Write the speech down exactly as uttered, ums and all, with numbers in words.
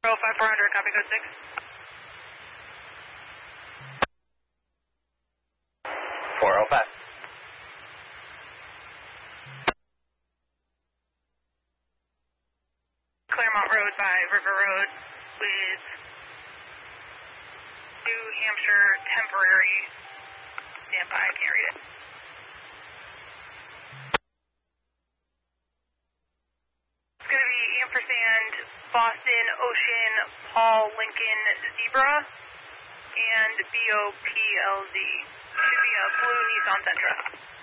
oh five four hundred, copy code six. four oh five. Claremont Road by River Road with New Hampshire temporary standby. I can't read it. It's going to be ampersand Boston Ocean Paul Lincoln Zebra and B O P L Z. Should be a blue Nissan Sentra.